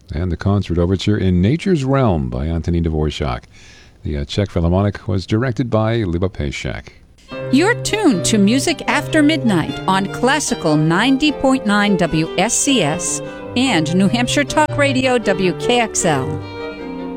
and the concert overture in Nature's Realm by Anthony Dvorak. The Czech Philharmonic was directed by Liba Pešek. You're tuned to Music After Midnight on Classical 90.9 WSCS and New Hampshire Talk Radio WKXL.